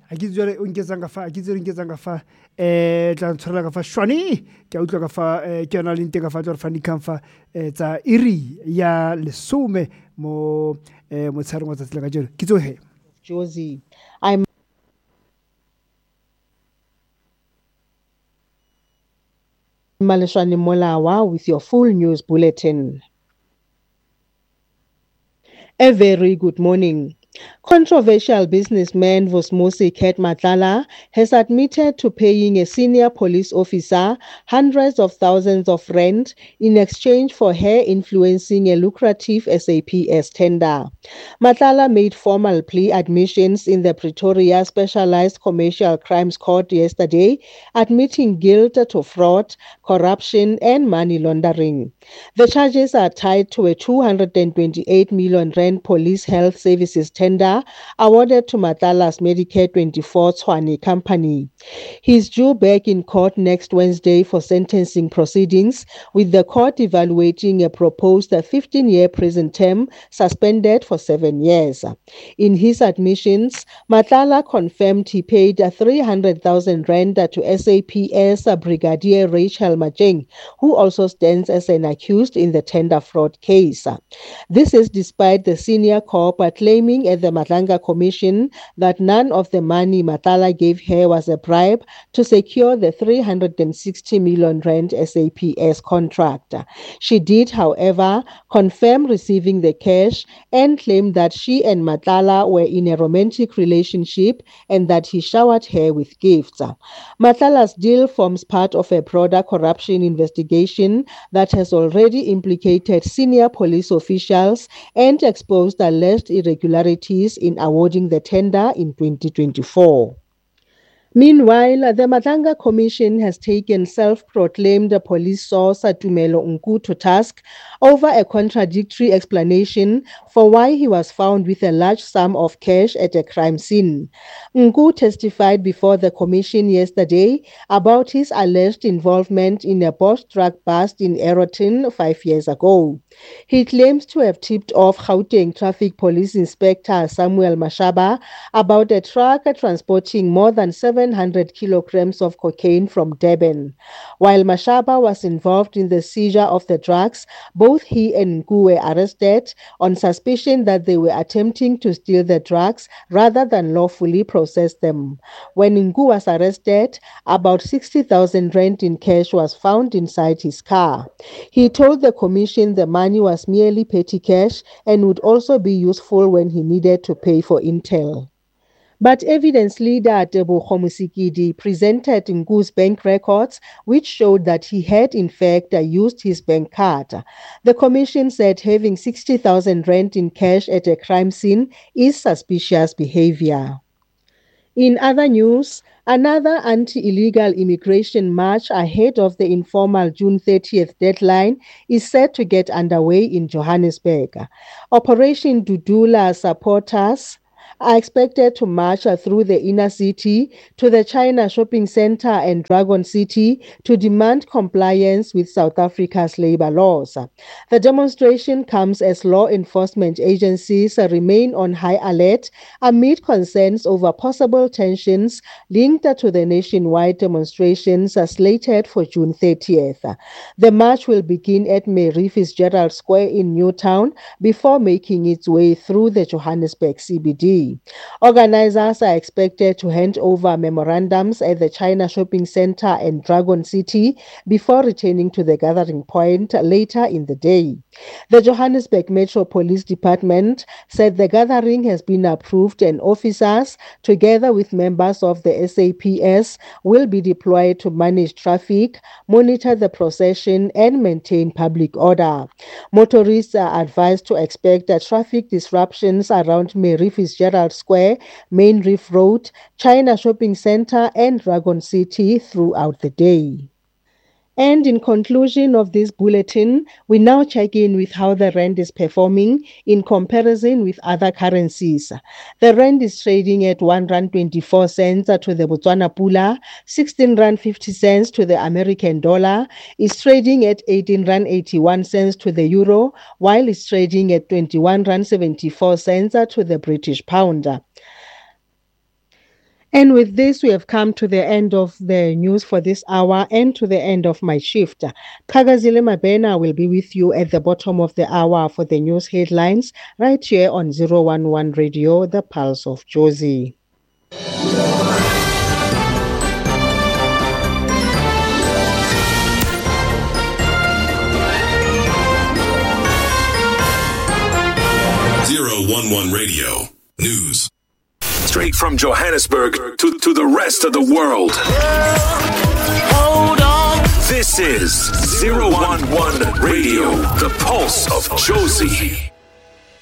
a ke tswele o nketsang ka fa a ke tswele nketsang ka fa tla tshwarela ka fa shwani ke a utlwa ka fa ke yona le nteng ka fa tlo re fani kan fa tsa iri ya lesome mo motshareng wa tsatsi la ka jeno ke tso he Josie, I'm Maleshwane Molawa with your full news bulletin. A very good morning. Controversial businessman Vosmosi Ket Matlala has admitted to paying a senior police officer hundreds of thousands of rand in exchange for her influencing a lucrative SAPS tender. Matlala made formal plea admissions in the Pretoria Specialized Commercial Crimes Court yesterday, admitting guilt to fraud, corruption and money laundering. The charges are tied to a 228 million rand police health services tender awarded to Matlala's Medicare 24 Tshwane company. He is due back in court next Wednesday for sentencing proceedings, with the court evaluating a proposed 15-year prison term suspended for 7 years. In his admissions, Matlala confirmed he paid 300,000 rand to SAPS Brigadier Rachel Majeng, who also stands as an accused in the tender fraud case. This is despite the senior cop claiming at the Matlanga Commission that none of the money Matlala gave her was a bribe to secure the 360 million rand SAPS contract. She did, however, confirm receiving the cash and claimed that she and Matlala were in a romantic relationship and that he showered her with gifts. Matlala's deal forms part of a broader corruption investigation that has already implicated senior police officials and exposed alleged irregularities in awarding the tender in 2024. Meanwhile, the Matlanga Commission has taken self-proclaimed police source Tumelo Nku to task over a contradictory explanation for why he was found with a large sum of cash at a crime scene. Nku testified before the commission yesterday about his alleged involvement in a Bosch truck bust in Eroton 5 years ago. He claims to have tipped off Gauteng Traffic Police Inspector Samuel Mashaba about a truck transporting more than 700 kilograms of cocaine from Durban. While Mashaba was involved in the seizure of the drugs, both he and Nku were arrested on suspicion that they were attempting to steal the drugs rather than lawfully process them. When Nku was arrested, about 60,000 rand in cash was found inside his car. He told the commission the money was merely petty cash and would also be useful when he needed to pay for intel. But evidence leader Tebogo Musikidi presented Nku's bank records, which showed that he had in fact used his bank card. The commission said having 60,000 rand in cash at a crime scene is suspicious behavior. In other news, another anti-illegal immigration march ahead of the informal June 30th deadline is set to get underway in Johannesburg. Operation Dudula supporters are expected to march through the inner city to the China Shopping Center and Dragon City to demand compliance with South Africa's labor laws. The demonstration comes as law enforcement agencies remain on high alert amid concerns over possible tensions linked to the nationwide demonstrations slated for June 30th. The march will begin at Mary Fitzgerald Square in Newtown before making its way through the Johannesburg CBD. Organizers are expected to hand over memorandums at the China Shopping Center and Dragon City before returning to the gathering point later in the day. The Johannesburg Metro Police Department said the gathering has been approved and officers, together with members of the SAPS, will be deployed to manage traffic, monitor the procession, and maintain public order. Motorists are advised to expect traffic disruptions around Mary Fitzgerald Square, Main Reef Road, China Shopping Center, and Dragon City throughout the day. And in conclusion of this bulletin, we now check in with how the rand is performing in comparison with other currencies. The rand is trading at 1 rand 24 cents to the Botswana Pula, 16 rand 50 cents to the American dollar, is trading at 18 rand 81 cents to the euro, while it's trading at 21 rand 74 cents to the British pound. And with this, we have come to the end of the news for this hour and to the end of my shift. Kagazile Mabena will be with you at the bottom of the hour for the news headlines right here on 011 Radio, the Pulse of Jozi. Radio News. Straight from Johannesburg to the rest of the world. Hold on. This is 011 Radio, the Pulse of Jozi.